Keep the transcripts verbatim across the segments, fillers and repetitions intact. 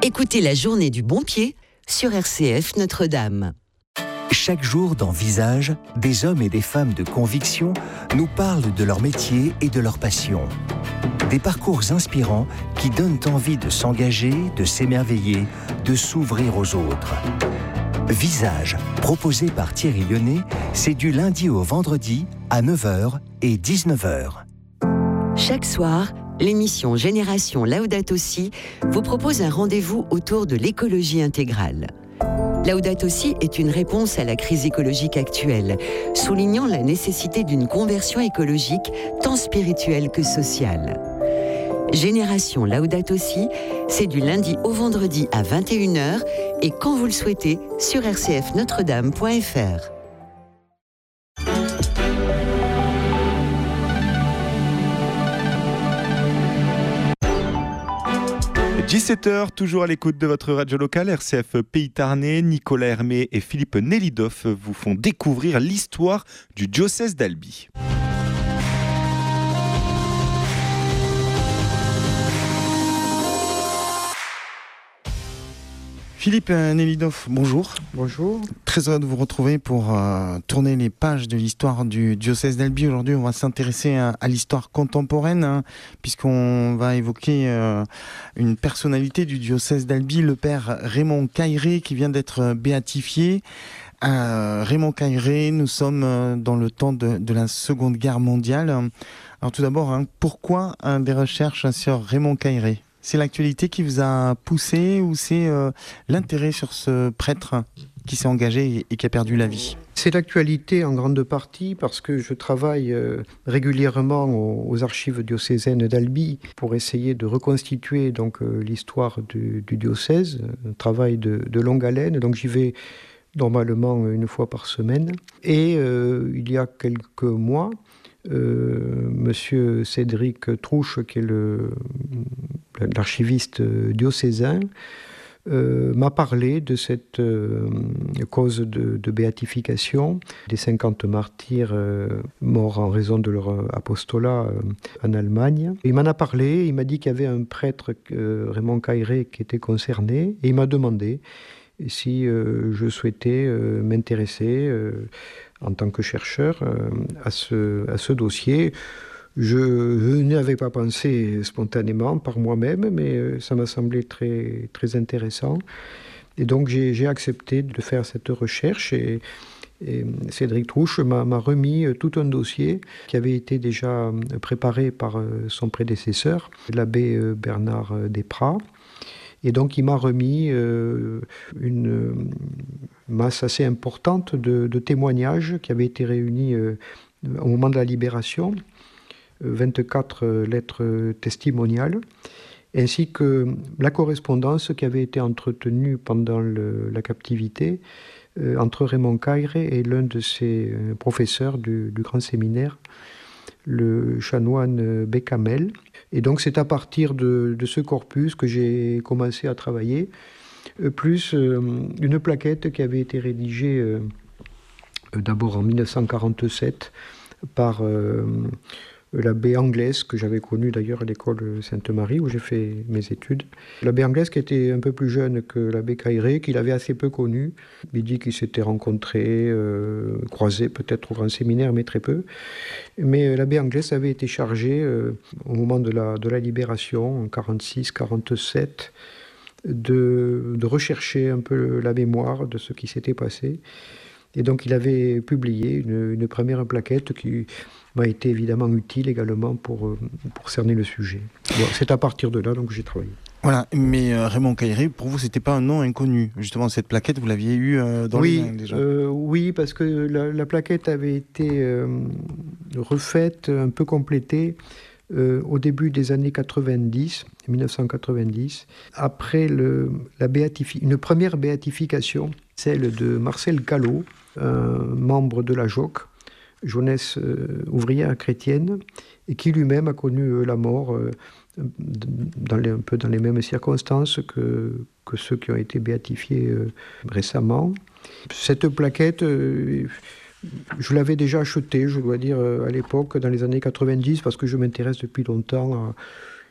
Écoutez la journée du bon pied sur R C F Notre-Dame. Chaque jour dans Visage, des hommes et des femmes de conviction nous parlent de leur métier et de leur passion. Des parcours inspirants qui donnent envie de s'engager, de s'émerveiller, de s'ouvrir aux autres. Visage, proposé par Thierry Lyonnais, c'est du lundi au vendredi à neuf heures et dix-neuf heures. Chaque soir, l'émission Génération Laudato Si vous propose un rendez-vous autour de l'écologie intégrale. Laudato Si est une réponse à la crise écologique actuelle, soulignant la nécessité d'une conversion écologique tant spirituelle que sociale. Génération Laudato Si, c'est du lundi au vendredi à vingt et une heures et quand vous le souhaitez sur r c f notre dame point f r. dix-sept heures, toujours à l'écoute de votre radio locale, R C F Pays Tarnais. Nicolas Hermé et Philippe Nelidoff vous font découvrir l'histoire du diocèse d'Albi. Philippe Nelidoff, bonjour. Bonjour. Très heureux de vous retrouver pour euh, tourner les pages de l'histoire du diocèse d'Albi. Aujourd'hui, on va s'intéresser à, à l'histoire contemporaine, hein, puisqu'on va évoquer euh, une personnalité du diocèse d'Albi, le père Raymond Cailleret, qui vient d'être béatifié. Euh, Raymond Cailleret, nous sommes dans le temps de, de la Seconde Guerre mondiale. Alors tout d'abord, hein, pourquoi hein, des recherches sur Raymond Cailleret ? C'est l'actualité qui vous a poussé ou c'est euh, l'intérêt sur ce prêtre qui s'est engagé et, et qui a perdu la vie ? C'est l'actualité en grande partie parce que je travaille euh, régulièrement aux, aux archives diocésaines d'Albi pour essayer de reconstituer donc, euh, l'histoire du, du diocèse, un travail de, de longue haleine. Donc j'y vais normalement une fois par semaine. Et euh, il y a quelques mois, Euh, Monsieur Cédric Trouche, qui est le, l'archiviste diocésain, euh, m'a parlé de cette euh, cause de, de béatification des cinquante martyrs euh, morts en raison de leur apostolat euh, en Allemagne. Il m'en a parlé, il m'a dit qu'il y avait un prêtre, euh, Raymond Cailleret, qui était concerné, et il m'a demandé si euh, je souhaitais euh, m'intéresser euh, en tant que chercheur euh, à, ce, à ce dossier. Je, je n'y avais pas pensé spontanément par moi-même, mais euh, ça m'a semblé très, très intéressant. Et donc j'ai, j'ai accepté de faire cette recherche et, et Cédric Trouche m'a, m'a remis tout un dossier qui avait été déjà préparé par son prédécesseur, l'abbé Bernard Desprats. Et donc, il m'a remis euh, une masse assez importante de, de témoignages qui avaient été réunis euh, au moment de la Libération, vingt-quatre lettres testimoniales, ainsi que la correspondance qui avait été entretenue pendant le, la captivité euh, entre Raymond Cailleret et l'un de ses professeurs du, du grand séminaire, le chanoine Bécamel. Et donc c'est à partir de, de ce corpus que j'ai commencé à travailler, euh, plus euh, une plaquette qui avait été rédigée euh, d'abord en dix-neuf cent quarante-sept par euh, l'abbé Anglès, que j'avais connu d'ailleurs à l'école Sainte-Marie où j'ai fait mes études. L'abbé Anglès qui était un peu plus jeune que l'abbé Cailleret, qu'il avait assez peu connu. Il dit qu'ils s'étaient rencontrés, euh, croisés peut-être au grand séminaire, mais très peu. Mais l'abbé Anglès avait été chargé euh, au moment de la, de la Libération, en quarante-six quarante-sept, de, de rechercher un peu la mémoire de ce qui s'était passé. Et donc il avait publié une, une première plaquette qui m'a été évidemment utile également pour, pour cerner le sujet. Bon, c'est à partir de là donc j'ai travaillé. Voilà, mais euh, Raymond Cailleret, pour vous, c'était pas un nom inconnu. Justement, cette plaquette, vous l'aviez eue euh, dans oui, les mains déjà. Euh, oui, parce que la, la plaquette avait été euh, refaite, un peu complétée, euh, au début des années quatre-vingt-dix, dix-neuf cent quatre-vingt-dix, après le, la béatifi- une première béatification, celle de Marcel Callot, un membre de la J O C, jeunesse euh, ouvrière chrétienne, et qui lui-même a connu euh, la mort euh, dans les, un peu dans les mêmes circonstances que, que ceux qui ont été béatifiés euh, récemment. Cette plaquette, euh, je l'avais déjà achetée, je dois dire, euh, à l'époque, dans les années quatre-vingt-dix, parce que je m'intéresse depuis longtemps à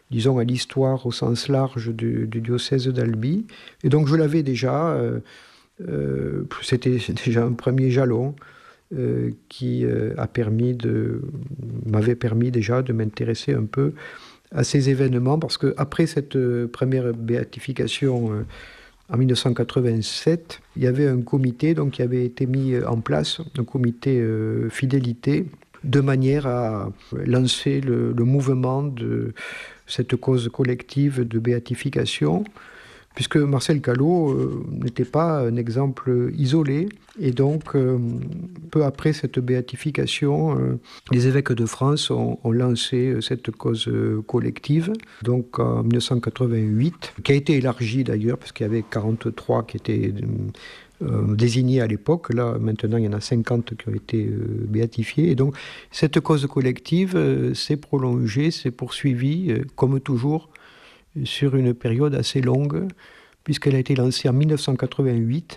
disons, à l'histoire au sens large du, du diocèse d'Albi. Et donc je l'avais déjà, euh, euh, c'était déjà un premier jalon euh, qui euh, a permis de, m'avait permis déjà de m'intéresser un peu à ces événements, parce qu'après cette euh, première béatification euh, en mille neuf cent quatre-vingt-sept, il y avait un comité donc, qui avait été mis en place, un comité euh, fidélité, de manière à lancer le, le mouvement de cette cause collective de béatification, puisque Marcel Callot euh, n'était pas un exemple isolé. Et donc, euh, peu après cette béatification, euh, les évêques de France ont, ont lancé cette cause collective, donc en mille neuf cent quatre-vingt-huit, qui a été élargie d'ailleurs, parce qu'il y avait quarante-trois qui étaient euh, désignés à l'époque. Là, maintenant, il y en a cinquante qui ont été euh, béatifiés. Et donc, cette cause collective euh, s'est prolongée, s'est poursuivie, euh, comme toujours, sur une période assez longue, puisqu'elle a été lancée en mille neuf cent quatre-vingt-huit,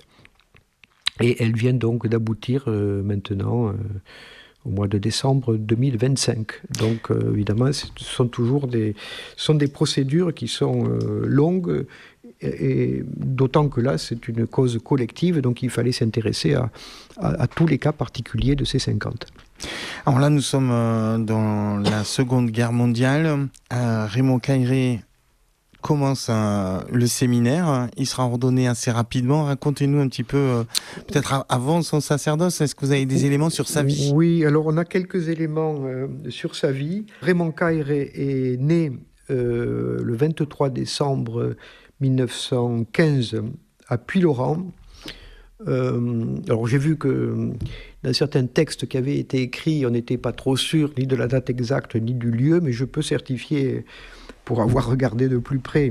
et elle vient donc d'aboutir euh, maintenant euh, au mois de décembre deux mille vingt-cinq. Donc euh, évidemment, ce sont toujours des, ce sont des procédures qui sont euh, longues, et, et d'autant que là, c'est une cause collective, donc il fallait s'intéresser à, à, à tous les cas particuliers de ces cinquante. Alors là, nous sommes euh, dans la Seconde Guerre mondiale. Euh, Raymond Cailleret commence un, le séminaire, il sera ordonné assez rapidement. Racontez-nous un petit peu, euh, peut-être avant son sacerdoce, est-ce que vous avez des éléments sur sa vie ? Oui, alors on a quelques éléments euh, sur sa vie. Raymond Cailleret est né euh, le vingt-trois décembre mille neuf cent quinze à Puylaurens. Euh, alors j'ai vu que dans certains textes qui avaient été écrits, on n'était pas trop sûr ni de la date exacte ni du lieu, mais je peux certifier, pour avoir regardé de plus près,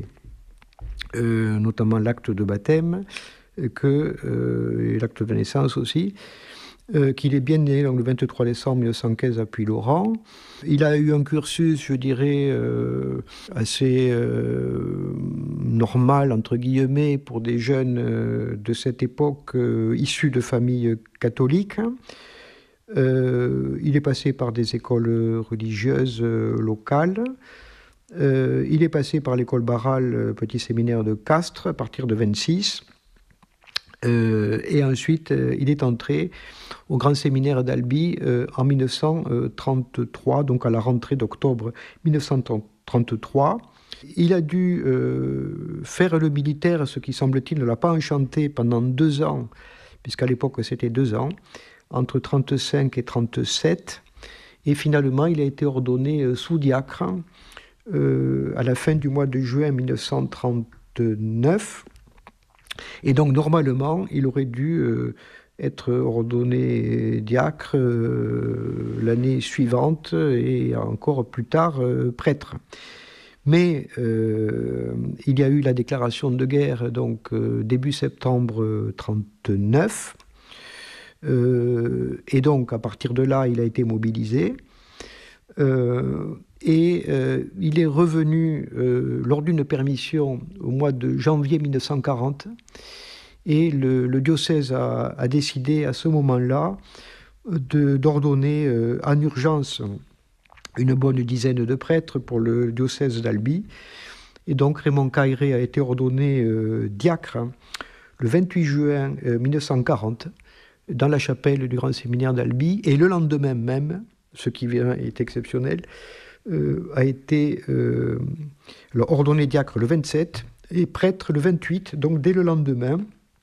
euh, notamment l'acte de baptême, que, euh, et l'acte de naissance aussi, euh, qu'il est bien né donc, le vingt-trois décembre mille neuf cent quinze à Puylaurens. Il a eu un cursus, je dirais, euh, assez euh, normal, entre guillemets, pour des jeunes euh, de cette époque euh, issus de familles catholiques. Euh, il est passé par des écoles religieuses euh, locales. Euh, il est passé par l'école Barral, euh, petit séminaire de Castres, à partir de vingt-six. Euh, et ensuite, euh, il est entré au grand séminaire d'Albi euh, en mille neuf cent trente-trois, donc à la rentrée d'octobre mille neuf cent trente-trois. Il a dû euh, faire le militaire, ce qui, semble-t-il, ne l'a pas enchanté pendant deux ans, puisqu'à l'époque, c'était deux ans, entre trente-cinq et trente-sept. Et finalement, il a été ordonné euh, sous-diacre Euh, à la fin du mois de juin mille neuf cent trente-neuf. Et donc, normalement, il aurait dû euh, être ordonné diacre euh, l'année suivante et encore plus tard euh, prêtre. Mais euh, il y a eu la déclaration de guerre, donc euh, début septembre trente-neuf. Euh, et donc, à partir de là, il a été mobilisé. Euh, et euh, il est revenu euh, lors d'une permission au mois de janvier mille neuf cent quarante, et le, le diocèse a, a décidé à ce moment-là de, d'ordonner euh, en urgence une bonne dizaine de prêtres pour le diocèse d'Albi. Et donc Raymond Cailleret a été ordonné euh, diacre le vingt-huit juin euh, mille neuf cent quarante dans la chapelle du grand séminaire d'Albi, et le lendemain même, ce qui est exceptionnel, euh, a été euh, ordonné diacre le vingt-sept et prêtre le vingt-huit, donc dès le lendemain,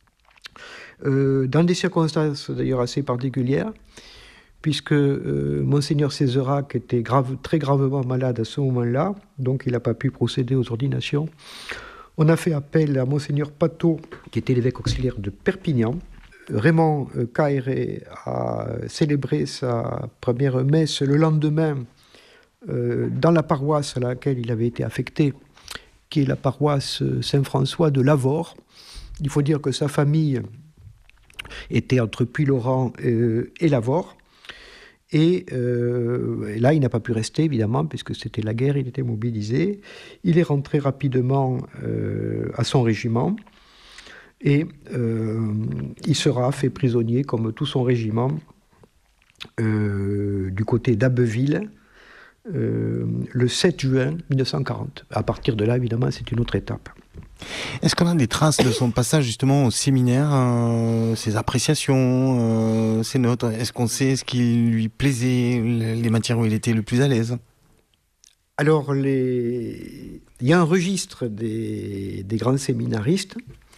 euh, dans des circonstances d'ailleurs assez particulières, puisque euh, Monseigneur Césarac était grave, très gravement malade à ce moment-là, donc il n'a pas pu procéder aux ordinations. On a fait appel à Monseigneur Pateau, qui était l'évêque auxiliaire de Perpignan. Raymond Cailleret a célébré sa première messe le lendemain euh, dans la paroisse à laquelle il avait été affecté, qui est la paroisse Saint-François de Lavore. Il faut dire que sa famille était entre Puylaurens euh, et Lavore. Et euh, là, il n'a pas pu rester, évidemment, puisque c'était la guerre, il était mobilisé. Il est rentré rapidement euh, à son régiment. Et euh, il sera fait prisonnier, comme tout son régiment, euh, du côté d'Abbeville, euh, le sept juin mille neuf cent quarante. À partir de là, évidemment, c'est une autre étape. Est-ce qu'on a des traces de son passage justement au séminaire, euh, ses appréciations, euh, ses notes? Est-ce qu'on sait ce qui lui plaisait, les matières où il était le plus à l'aise? Alors, les... il y a un registre des, des grands séminaristes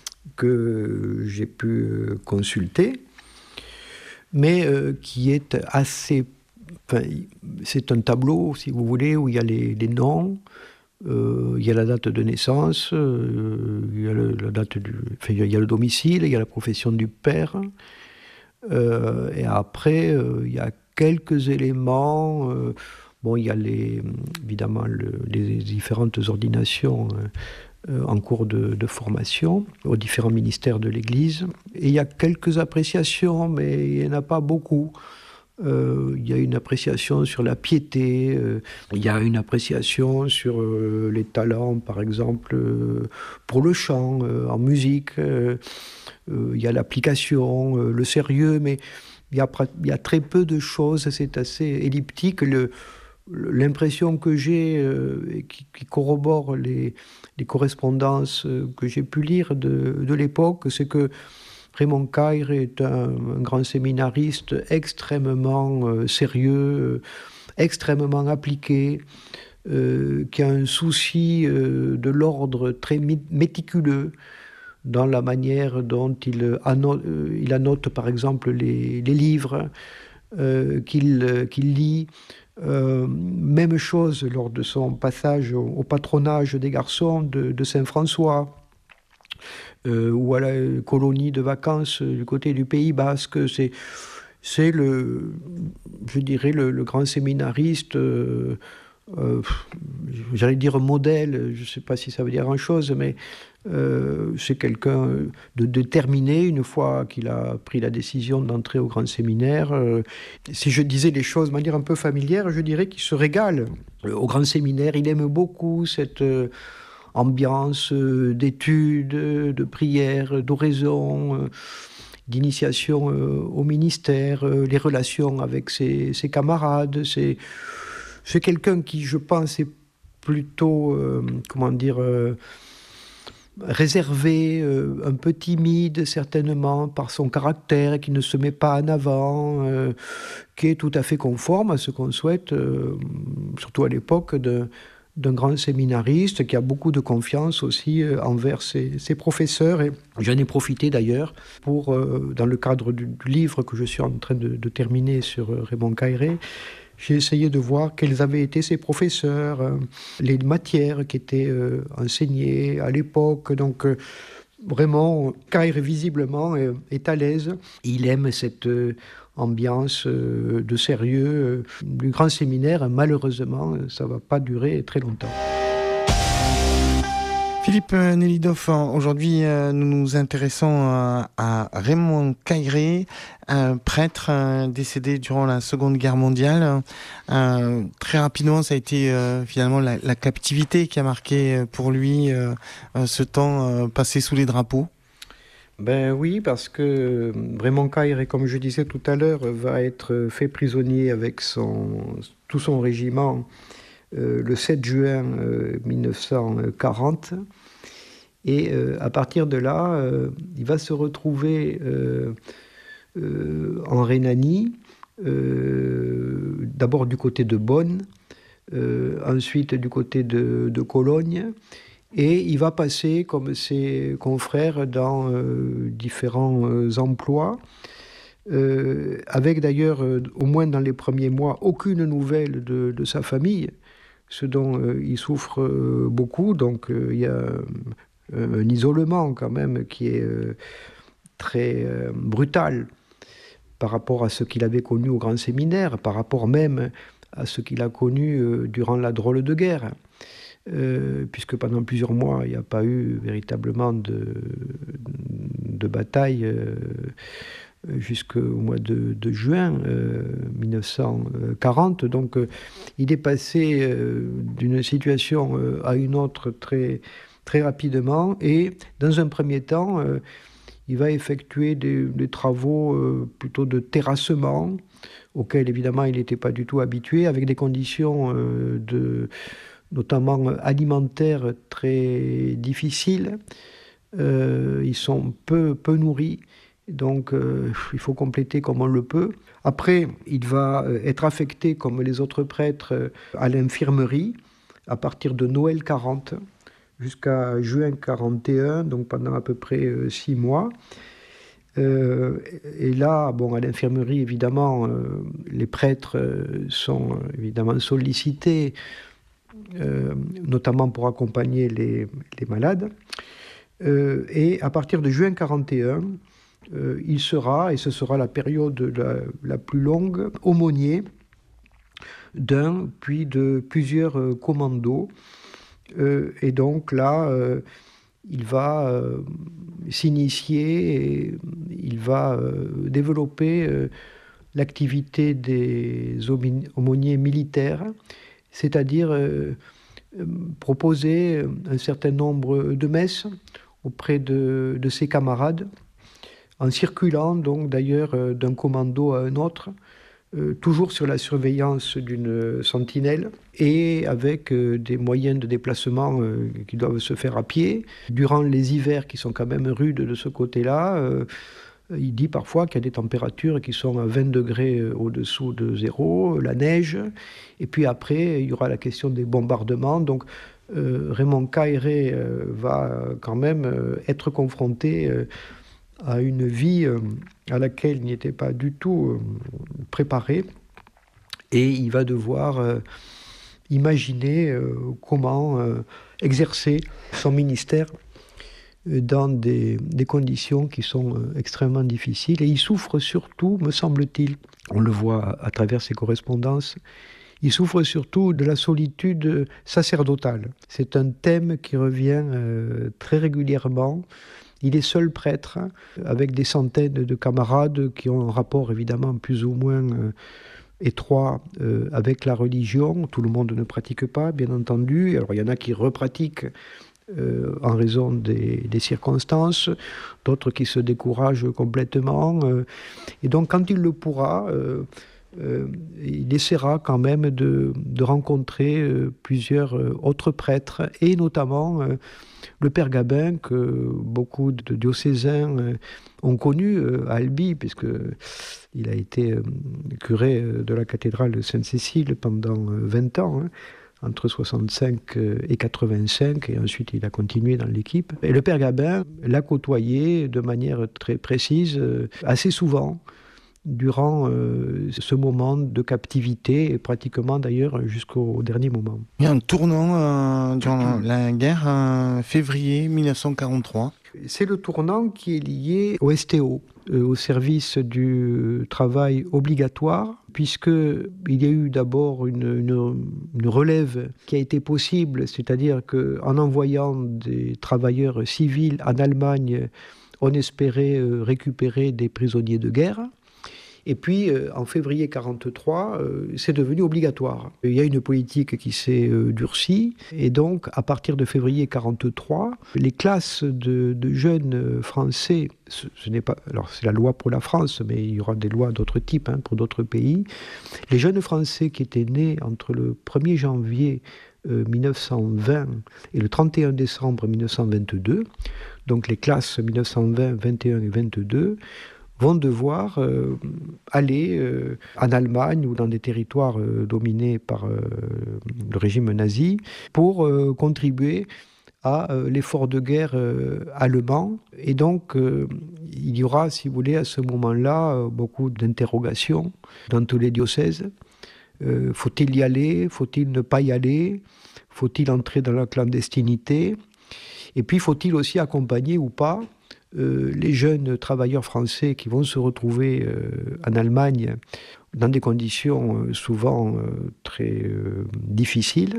que j'ai pu consulter, mais euh, qui est assez... Enfin, c'est un tableau, si vous voulez, où il y a les, les noms, euh, il y a la date de naissance, euh, il y a le, la date du, enfin, il y a le domicile, il y a la profession du père, euh, et après, euh, il y a quelques éléments... Euh, Bon, il y a les, évidemment le, les différentes ordinations euh, en cours de, de formation aux différents ministères de l'Église. Et il y a quelques appréciations, mais il n'y en a pas beaucoup. Euh, il y a une appréciation sur la piété, euh, il y a une appréciation sur euh, les talents, par exemple, euh, pour le chant, euh, en musique. Euh, euh, il y a l'application, euh, le sérieux, mais il y a, il y a très peu de choses, c'est assez elliptique. Le, L'impression que j'ai, euh, qui, qui corrobore les, les correspondances que j'ai pu lire de, de l'époque, c'est que Raymond Caire est un, un grand séminariste extrêmement euh, sérieux, extrêmement appliqué, euh, qui a un souci euh, de l'ordre très méticuleux dans la manière dont il annote, il annote par exemple les, les livres euh, qu'il, qu'il lit. Euh, même chose lors de son passage au, au patronage des garçons de, de Saint-François, euh, ou à la colonie de vacances du côté du Pays Basque. C'est, c'est le, je dirais, le, le grand séminariste, euh, euh, j'allais dire modèle, je ne sais pas si ça veut dire grand-chose, mais euh, c'est quelqu'un de déterminé une fois qu'il a pris la décision d'entrer au grand séminaire. Euh, si je disais les choses de manière un peu familière, je dirais qu'il se régale au grand séminaire. Il aime beaucoup cette euh, ambiance euh, d'études, de prières, d'oraison, euh, d'initiation euh, au ministère, euh, les relations avec ses, ses camarades. C'est, c'est quelqu'un qui, je pense, est plutôt, euh, comment dire, euh, réservé, euh, un peu timide certainement par son caractère, qui ne se met pas en avant, euh, qui est tout à fait conforme à ce qu'on souhaite, euh, surtout à l'époque de, d'un grand séminariste, qui a beaucoup de confiance aussi euh, envers ses, ses professeurs. Et j'en ai profité d'ailleurs pour, euh, dans le cadre du, du livre que je suis en train de, de terminer sur euh, Raymond Caire, j'ai essayé de voir quels avaient été ses professeurs, euh, les matières qui étaient euh, enseignées à l'époque. Donc, euh, vraiment, Caire, visiblement, euh, est à l'aise. Il aime cette euh, ambiance euh, de sérieux euh, du grand séminaire. Malheureusement, ça ne va pas durer très longtemps. Philippe Nelidov, aujourd'hui nous nous intéressons à Raymond Caire, un prêtre décédé durant la Seconde Guerre mondiale. Euh, très rapidement, ça a été euh, finalement la, la captivité qui a marqué pour lui euh, ce temps euh, passé sous les drapeaux. Ben oui, parce que Raymond Caire, comme je disais tout à l'heure, va être fait prisonnier avec son, tout son régiment Euh, le sept juin euh, mille neuf cent quarante. Et euh, à partir de là, euh, il va se retrouver euh, euh, en Rhénanie, euh, d'abord du côté de Bonn, euh, ensuite du côté de, de Cologne, et il va passer, comme ses confrères, dans euh, différents euh, emplois, euh, avec d'ailleurs, euh, au moins dans les premiers mois, aucune nouvelle de, de sa famille, ce dont euh, il souffre euh, beaucoup. Donc euh, il y a euh, un isolement quand même qui est euh, très euh, brutal par rapport à ce qu'il avait connu au grand séminaire, par rapport même à ce qu'il a connu euh, durant la drôle de guerre, euh, puisque pendant plusieurs mois il n'y a pas eu véritablement de, de bataille euh, jusqu'au mois de, de juin euh, mille neuf cent quarante. Donc euh, il est passé euh, d'une situation euh, à une autre très, très rapidement, et dans un premier temps, euh, il va effectuer des, des travaux euh, plutôt de terrassement, auxquels évidemment il n'était pas du tout habitué, avec des conditions euh, de, notamment alimentaires très difficiles. Euh, ils sont peu, peu nourris, donc euh, il faut compléter comme on le peut. Après, il va être affecté, comme les autres prêtres, à l'infirmerie, à partir de Noël quarante jusqu'à juin quarante et un, donc pendant à peu près euh, six mois. Euh, et là, bon, à l'infirmerie, évidemment, euh, les prêtres euh, sont évidemment sollicités, euh, notamment pour accompagner les, les malades. Euh, et à partir de juin quarante et un, euh, il sera, et ce sera la période la, la plus longue, aumônier d'un, puis de plusieurs euh, commandos. Euh, et donc là, euh, il va euh, s'initier et il va euh, développer euh, l'activité des aumôniers militaires, c'est-à-dire euh, proposer un certain nombre de messes auprès de, de ses camarades, en circulant donc d'ailleurs d'un commando à un autre, Euh, toujours sur la surveillance d'une sentinelle et avec euh, des moyens de déplacement euh, qui doivent se faire à pied. Durant les hivers qui sont quand même rudes de ce côté-là, euh, il dit parfois qu'il y a des températures qui sont à vingt degrés au-dessous de zéro, la neige, et puis après il y aura la question des bombardements. Donc euh, Raymond Cailleret euh, va quand même euh, être confronté euh, à une vie euh, à laquelle il n'était pas du tout euh, préparé, et il va devoir euh, imaginer euh, comment euh, exercer son ministère euh, dans des, des conditions qui sont euh, extrêmement difficiles. Et il souffre surtout, me semble-t-il, on le voit à, à travers ses correspondances, il souffre surtout de la solitude sacerdotale. C'est un thème qui revient euh, très régulièrement. Il est seul prêtre, avec des centaines de camarades qui ont un rapport évidemment plus ou moins euh, étroit euh, avec la religion. Tout le monde ne pratique pas, bien entendu. Alors il y en a qui repratiquent euh, en raison des, des circonstances, d'autres qui se découragent complètement. Euh, et donc quand il le pourra, euh, euh, il essaiera quand même de, de rencontrer euh, plusieurs euh, autres prêtres, et notamment euh, le père Gabin, que beaucoup de diocésains euh, ont connu euh, à Albi, puisqu'il a été euh, curé de la cathédrale de Sainte-Cécile pendant euh, vingt ans, hein, entre soixante-cinq et quatre-vingt-cinq, et ensuite il a continué dans l'équipe. Et le père Gabin l'a côtoyé de manière très précise, euh, assez souvent, durant euh, ce moment de captivité, et pratiquement d'ailleurs jusqu'au dernier moment. Il y a un tournant euh, durant la guerre, euh, février dix-neuf cent quarante-trois. C'est le tournant qui est lié au S T O, euh, au service du travail obligatoire, puisqu'il y a eu d'abord une, une, une relève qui a été possible, c'est-à-dire qu'en envoyant des travailleurs civils en Allemagne, on espérait euh, récupérer des prisonniers de guerre. Et puis, euh, en février mille neuf cent quarante-trois, euh, c'est devenu obligatoire. Il y a une politique qui s'est euh, durcie, et donc, à partir de février mille neuf cent quarante-trois, les classes de, de jeunes Français, ce, ce n'est pas, alors c'est la loi pour la France, mais il y aura des lois d'autres types hein, pour d'autres pays. Les jeunes Français qui étaient nés entre le premier janvier euh, mille neuf cent vingt et le trente et un décembre mille neuf cent vingt-deux, donc les classes mille neuf cent vingt, vingt et un et vingt-deux, vont devoir euh, aller euh, en Allemagne ou dans des territoires euh, dominés par euh, le régime nazi pour euh, contribuer à euh, l'effort de guerre euh, allemand. Et donc, euh, il y aura, si vous voulez, à ce moment-là, euh, beaucoup d'interrogations dans tous les diocèses. Euh, faut-il y aller ? Faut-il ne pas y aller ? Faut-il entrer dans la clandestinité ? Et puis, faut-il aussi accompagner ou pas Euh, les jeunes travailleurs français qui vont se retrouver euh, en Allemagne dans des conditions euh, souvent euh, très euh, difficiles.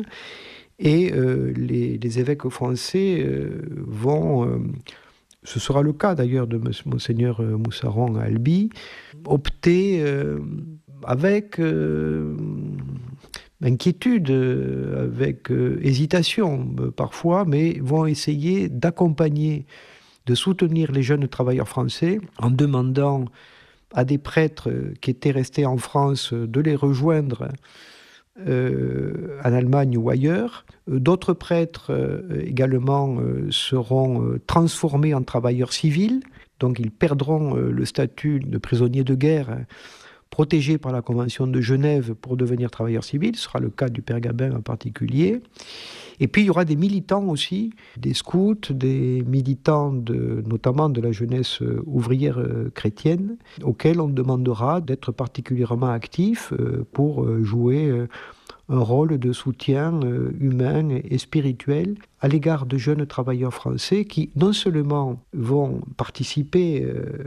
Et euh, les, les évêques français euh, vont, euh, ce sera le cas d'ailleurs de Monseigneur Moussaron à Albi, opter euh, avec euh, inquiétude, avec euh, hésitation euh, parfois, mais vont essayer d'accompagner de soutenir les jeunes travailleurs français en demandant à des prêtres qui étaient restés en France de les rejoindre euh, en Allemagne ou ailleurs. D'autres prêtres euh, également euh, seront euh, transformés en travailleurs civils, donc ils perdront euh, le statut de prisonniers de guerre euh, protégés par la Convention de Genève pour devenir travailleurs civils. Ce sera le cas du Père Gabin en particulier. Et puis il y aura des militants aussi, des scouts, des militants de, notamment de la jeunesse ouvrière chrétienne, auxquels on demandera d'être particulièrement actifs pour jouer un rôle de soutien humain et spirituel à l'égard de jeunes travailleurs français qui non seulement vont participer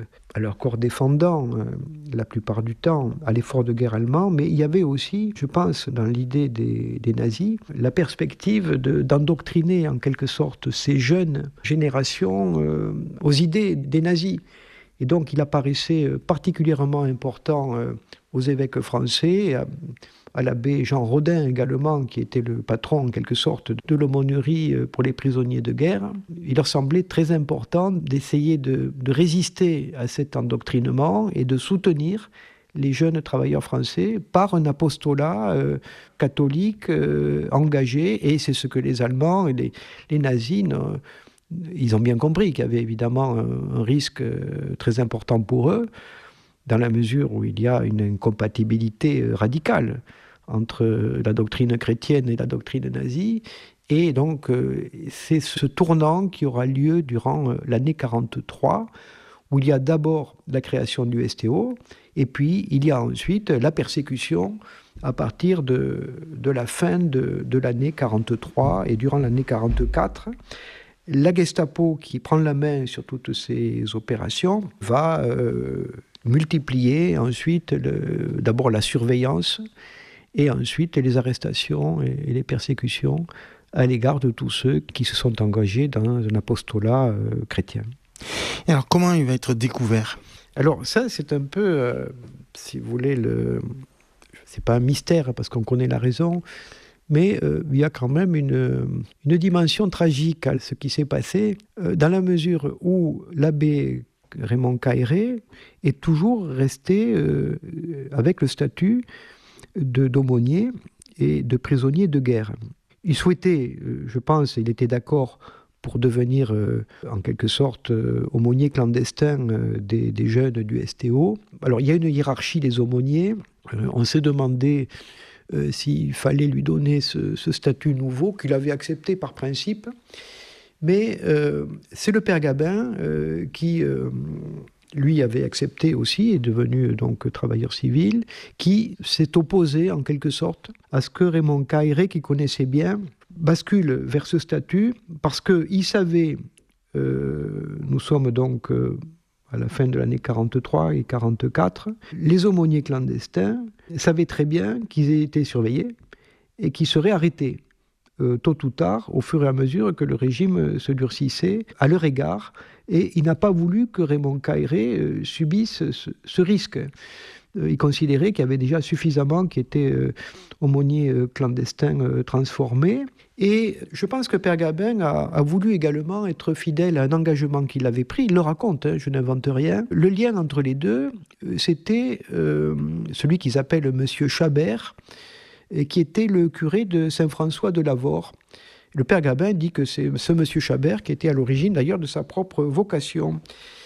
à leur corps défendant la plupart du temps à l'effort de guerre allemand, mais il y avait aussi, je pense, dans l'idée des, des nazis, la perspective de, d'endoctriner en quelque sorte ces jeunes générations euh, aux idées des nazis. Et donc il apparaissait particulièrement important euh, aux évêques français, à, à l'abbé Jean Rodin également, qui était le patron en quelque sorte de l'aumônerie pour les prisonniers de guerre. Il leur semblait très important d'essayer de, de résister à cet endoctrinement et de soutenir les jeunes travailleurs français par un apostolat euh, catholique euh, engagé, et c'est ce que les Allemands et les, les nazis... Euh, ils ont bien compris qu'il y avait évidemment un, un risque euh, très important pour eux, dans la mesure où il y a une incompatibilité euh, radicale entre la doctrine chrétienne et la doctrine nazie. Et donc, euh, c'est ce tournant qui aura lieu durant euh, l'année quarante-trois, où il y a d'abord la création du S T O, et puis il y a ensuite la persécution à partir de, de la fin de, de l'année quarante-trois et durant l'année quarante-quatre. La Gestapo, qui prend la main sur toutes ces opérations, va euh, multiplier ensuite le, d'abord la surveillance et ensuite les arrestations et, et les persécutions à l'égard de tous ceux qui se sont engagés dans un apostolat euh, chrétien. Et alors comment il va être découvert ? Alors ça, c'est un peu, euh, si vous voulez, le... c'est pas un mystère parce qu'on connaît la raison, mais euh, il y a quand même une, une dimension tragique à ce qui s'est passé, euh, dans la mesure où l'abbé Raymond Cailleret est toujours resté euh, avec le statut de, d'aumônier et de prisonnier de guerre. Il souhaitait, euh, je pense, il était d'accord pour devenir euh, en quelque sorte euh, aumônier clandestin euh, des, des jeunes du S T O. Alors il y a une hiérarchie des aumôniers. Euh, on s'est demandé Euh, s'il fallait lui donner ce, ce statut nouveau, qu'il avait accepté par principe. Mais euh, c'est le Père Gabin euh, qui, euh, lui, avait accepté aussi, est devenu donc travailleur civil, qui s'est opposé en quelque sorte à ce que Raymond Cailleret, qui connaissait bien, bascule vers ce statut, parce qu'il savait, euh, nous sommes donc... Euh, à la fin de l'année quarante-trois et quarante-quatre, les aumôniers clandestins savaient très bien qu'ils étaient surveillés et qu'ils seraient arrêtés euh, tôt ou tard, au fur et à mesure que le régime se durcissait à leur égard. Et il n'a pas voulu que Raymond Cailleret euh, subisse ce, ce risque. Euh, il considérait qu'il y avait déjà suffisamment qui étaient euh, aumôniers euh, clandestins euh, transformés. Et je pense que Père Gabin a, a voulu également être fidèle à un engagement qu'il avait pris. Il le raconte, hein, je n'invente rien. Le lien entre les deux, c'était euh, celui qu'ils appellent Monsieur Chabert, et qui était le curé de Saint-François de Lavore. Le Père Gabin dit que c'est ce Monsieur Chabert qui était à l'origine d'ailleurs de sa propre vocation.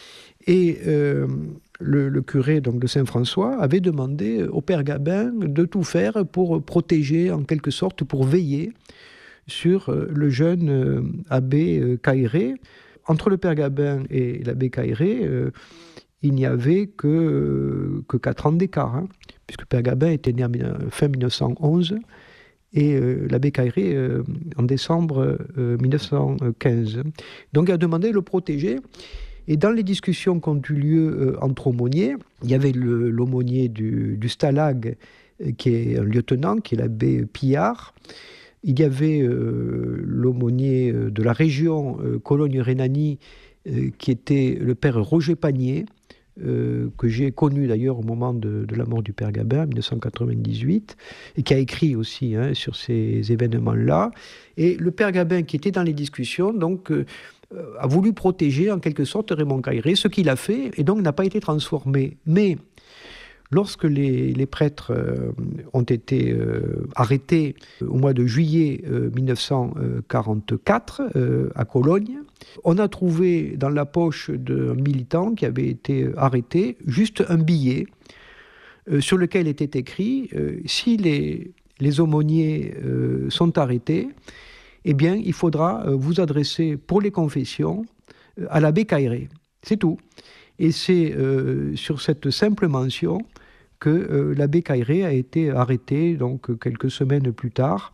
Et euh, le, le curé donc, de Saint-François avait demandé au Père Gabin de tout faire pour protéger, en quelque sorte, pour veiller sur le jeune euh, abbé euh, Cailleret. Entre le Père Gabin et l'abbé Cailleret, euh, il n'y avait que, euh, que quatre ans d'écart, hein, puisque Père Gabin était né en fin mille neuf cent onze et euh, l'abbé Cailleret euh, en décembre euh, mille neuf cent quinze. Donc il a demandé de le protéger. Et dans les discussions qui ont eu lieu euh, entre aumôniers, il y avait le, l'aumônier du, du Stalag, euh, qui est un lieutenant, qui est l'abbé Pillard. Il y avait euh, l'aumônier de la région euh, Cologne-Rhénanie, euh, qui était le père Roger Panier, euh, que j'ai connu d'ailleurs au moment de, de la mort du Père Gabin, en mille neuf cent quatre-vingt-dix-huit, et qui a écrit aussi hein, sur ces événements-là. Et le Père Gabin, qui était dans les discussions, donc, euh, euh, a voulu protéger en quelque sorte Raymond Cailleret, ce qu'il a fait, et donc n'a pas été transformé. Mais lorsque les, les prêtres euh, ont été euh, arrêtés au mois de juillet euh, mille neuf cent quarante-quatre euh, à Cologne, on a trouvé dans la poche d'un militant qui avait été arrêté juste un billet euh, sur lequel était écrit euh, « Si les, les aumôniers euh, sont arrêtés, eh bien, il faudra euh, vous adresser pour les confessions euh, à l'abbé Cailleret. » C'est tout. Et c'est euh, sur cette simple mention que euh, l'abbé Cailleret a été arrêté donc, quelques semaines plus tard,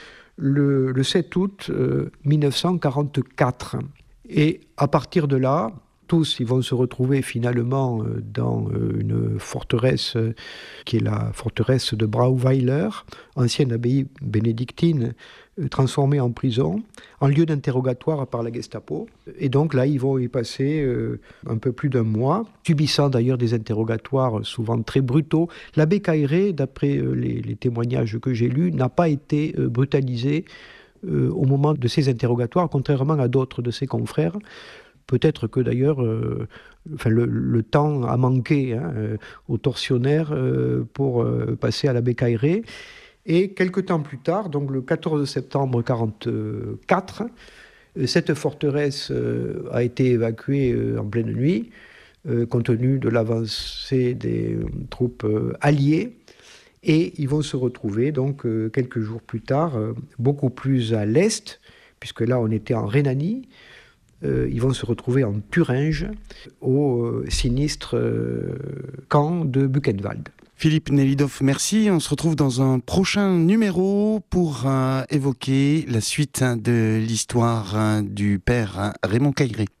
le, le sept août euh, mille neuf cent quarante-quatre. Et à partir de là, tous ils vont se retrouver finalement euh, dans euh, une forteresse euh, qui est la forteresse de Brauweiler, ancienne abbaye bénédictine, euh, transformée en prison, en lieu d'interrogatoire par la Gestapo. Et donc là, ils vont y passer euh, un peu plus d'un mois, subissant d'ailleurs des interrogatoires souvent très brutaux. L'abbé Cailleret, d'après euh, les, les témoignages que j'ai lus, n'a pas été euh, brutalisé euh, au moment de ces interrogatoires, contrairement à d'autres de ses confrères. Peut-être que d'ailleurs, euh, enfin, le, le temps a manqué hein, euh, aux tortionnaires euh, pour euh, passer à l'abbé Cailleret. Et quelques temps plus tard, donc le quatorze septembre mille neuf cent quarante-quatre, euh, cette forteresse euh, a été évacuée euh, en pleine nuit, euh, compte tenu de l'avancée des euh, troupes euh, alliées. Et ils vont se retrouver donc euh, quelques jours plus tard, euh, beaucoup plus à l'est, puisque là on était en Rhénanie. Euh, ils vont se retrouver en Thuringe, au euh, sinistre euh, camp de Buchenwald. Philippe Nelidov, merci. On se retrouve dans un prochain numéro pour euh, évoquer la suite de l'histoire euh, du père hein, Raymond Cailleret.